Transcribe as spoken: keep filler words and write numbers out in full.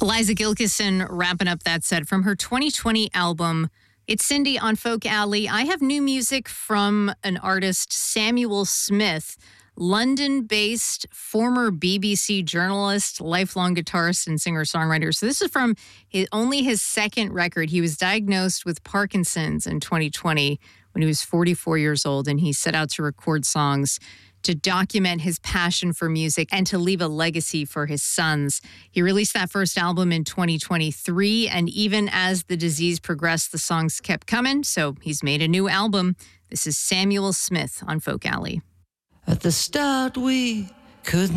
Eliza Gilkison wrapping up that set from her twenty twenty album. It's Cindy on Folk Alley. I have new music from an artist, Samuel Smith, London-based former B B C journalist, lifelong guitarist and singer-songwriter. So this is from his, only his second record. He was diagnosed with Parkinson's in twenty twenty when he was forty-four years old, and he set out to record songs to document his passion for music and to leave a legacy for his sons. He released that first album in twenty twenty-three, and even as the disease progressed, the songs kept coming, so he's made a new album. This is Samuel Smith on Folk Alley. At the start we couldn't